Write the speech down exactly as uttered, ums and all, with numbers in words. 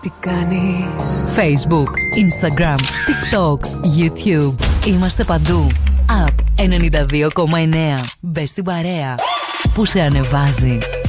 Τι κάνεις? Facebook, Instagram, TikTok, YouTube. Είμαστε παντού. App ενενήντα δύο κόμμα εννέα. Μπες στην παρέα που σε ανεβάζει.